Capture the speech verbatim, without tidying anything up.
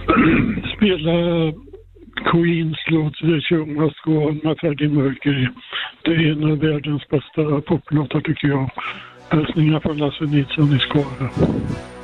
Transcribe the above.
spela Queens låt The Show Must Go On med Freddie Mercury. Det är en av världens bästa poplåtar tycker jag. Hälsningar från Lasse Nilsson i Skara.